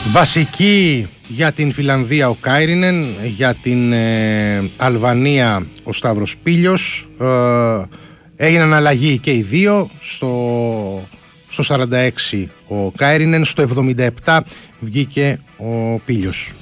Βασική για την Φιλανδία ο Κάιρινεν, για την Αλβανία ο Σταύρος Πήλιος. Έγιναν αλλαγή και οι δύο. Στο 46 ο Κάιρινεν, στο 77 βγήκε ο Πήλιος.